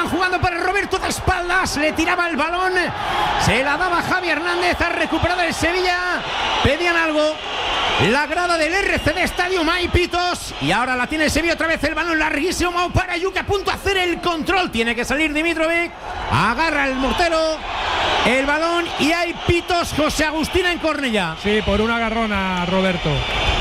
jugando para Roberto de espaldas, le tiraba el balón, se la daba Javi Hernández, ha recuperado el Sevilla, pedían algo la grada del RCD Stadium, hay pitos y ahora la tiene el Sevilla otra vez, el balón larguísimo para Ayuk, a punto de hacer el control, tiene que salir Dimitrovic, agarra el mortero el balón y hay pitos. José Agustín en Cornellá. Sí, por una agarrona, Roberto.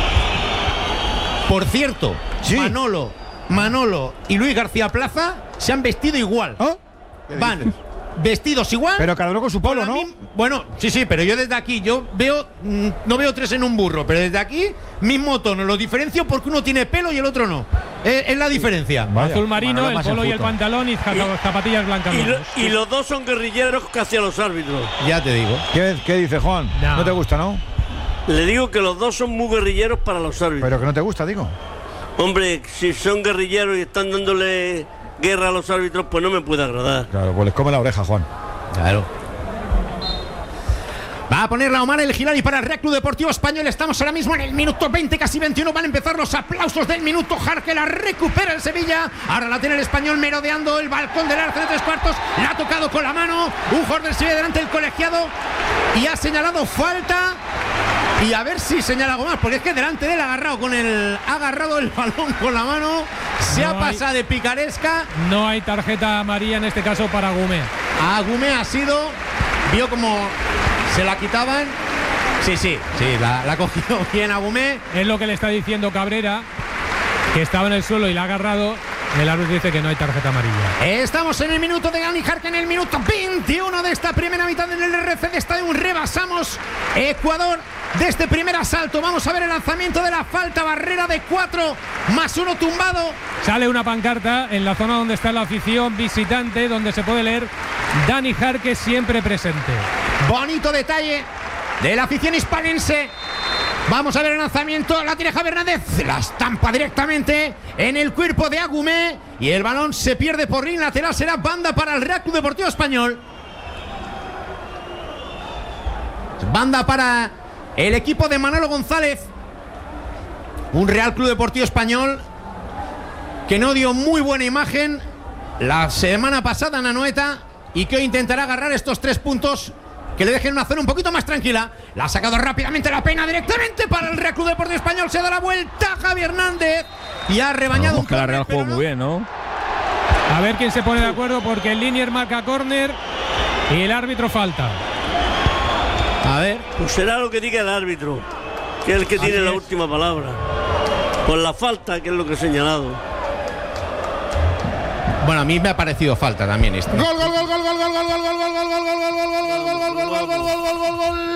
Por cierto, sí. Manolo y Luis García Plaza se han vestido igual. ¿Oh? Van vestidos igual. Pero cada uno con su polo, ¿no? Bueno, sí, pero yo desde aquí, no veo tres en un burro, pero desde aquí, mismo tono. Lo diferencio porque uno tiene pelo y el otro no. Es la diferencia. Vaya. Azul marino, el polo y el pantalón y zapatillas blancas. Y los dos son guerrilleros casi a los árbitros. Ya te digo. ¿Qué dice Juan? No te gusta, ¿no? Le digo que los dos son muy guerrilleros para los árbitros. Pero que no te gusta, digo. Hombre, si son guerrilleros y están dándole guerra a los árbitros, pues no me puede agradar. Claro, pues les come la oreja, Juan. Claro. Va a poner la Omar El Gilani para el Real Club Deportivo Español. Estamos ahora mismo en el minuto 20, casi 21. Van a empezar los aplausos del minuto. Jarque la recupera el Sevilla. Ahora la tiene el Español merodeando el balcón del arco de 3/4. La ha tocado con la mano. Un jugador del Sevilla delante del colegiado. Y ha señalado falta. Y a ver si señala algo más, porque es que delante de él ha agarrado el balón con la mano. Se ha pasado de picaresca. No hay tarjeta amarilla en este caso para Agumé. Agumé ha sido. Vio como se la quitaban. Sí, la cogió bien Agumé. Es lo que le está diciendo Cabrera, que estaba en el suelo y la ha agarrado. El árbitro dice que no hay tarjeta amarilla. Estamos en el minuto de Dani Jarque, en el minuto 21 de esta primera mitad en el RC de Stadium. Rebasamos Ecuador de este primer asalto. Vamos a ver el lanzamiento de la falta, barrera de 4 más 1 tumbado. Sale una pancarta en la zona donde está la afición visitante, donde se puede leer Dani Jarque siempre presente. Bonito detalle de la afición hispanense. Vamos a ver el lanzamiento, la tiene Javi Hernández, la estampa directamente en el cuerpo de Agumé y el balón se pierde por línea lateral, será banda para el Real Club Deportivo Español. Banda para el equipo de Manolo González. Un Real Club Deportivo Español que no dio muy buena imagen la semana pasada en Anoeta y que hoy intentará agarrar estos 3 puntos que le dejen una zona un poquito más tranquila. La ha sacado rápidamente la pena directamente para el Real Club Deportivo Español. Se da la vuelta Javi Hernández y ha rebañado un que la Real jugó muy bien, ¿no? A ver quién se pone de acuerdo, porque el Linier marca córner y el árbitro falta. A ver. Pues será lo que diga el árbitro, que es el que tiene la última palabra. Por la falta, que es lo que he señalado. Bueno, a mí me ha parecido falta también esto. Gol, gol, gol, gol, gol, gol, gol, gol, gol, gol, gol, gol, gol, gol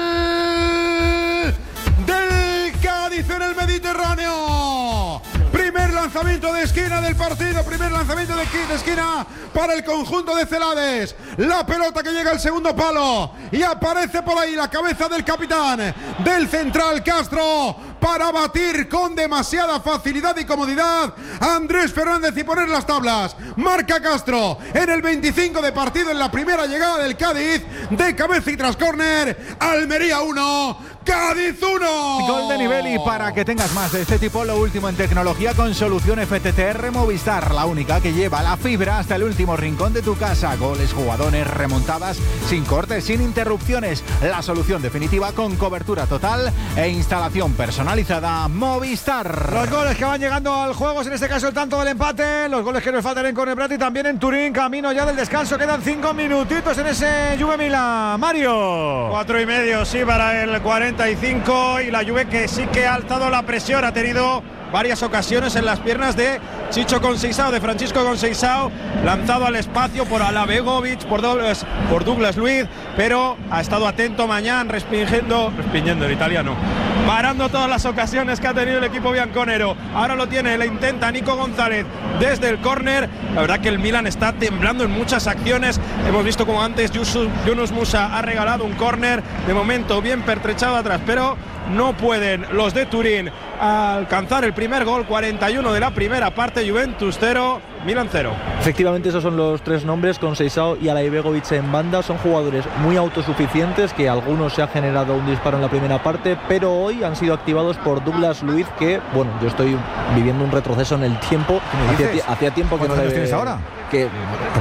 del Cádiz en el Mediterráneo. Primer lanzamiento de esquina del partido, primer lanzamiento de esquina para el conjunto de Celades. La pelota que llega al segundo palo y aparece por ahí la cabeza del capitán del central Castro para batir con demasiada facilidad y comodidad a Andrés Fernández y poner las tablas. Marca Castro en el 25 de partido en la primera llegada del Cádiz de cabeza y tras córner. Almería 1, Cádiz 1. Gol de nivel, y para que tengas más de este tipo, lo último en tecnología con solución FTTR Movistar, la única que lleva la fibra hasta el último rincón de tu casa. Goles, jugadores, remontadas, sin cortes, sin interrupciones. La solución definitiva con cobertura total e instalación personalizada Movistar. Los goles que van llegando al juego, en este caso el tanto del empate, los goles que nos faltan en Cornellà y también en Turín, camino ya del descanso. Quedan 5 minutitos en ese Juve Milan. Mario. 4,5, sí, para el 45, y la Juve que sí que ha alzado la presión, ha tenido varias ocasiones en las piernas de Chicho Conceição, de Francisco Conceição, lanzado al espacio por Alabegovic, por Douglas Luiz, pero ha estado atento Mañán, respingiendo en italiano, parando todas las ocasiones que ha tenido el equipo bianconero. Ahora lo tiene, le intenta Nico González desde el córner. La verdad que el Milan está temblando en muchas acciones. Hemos visto como antes Yunus Musa ha regalado un córner, de momento bien pertrechado atrás, pero no pueden los de Turín alcanzar el primer gol. 41 de la primera parte, Juventus 0, Milan 0. Efectivamente, esos son los 3 nombres, Conceição y Alabegovic en banda. Son jugadores muy autosuficientes, que algunos se ha generado un disparo en la primera parte, pero hoy han sido activados por Douglas Luiz, que, bueno, yo estoy viviendo un retroceso en el tiempo. Hacía tiempo que no le... ¿Tienes ahora? Que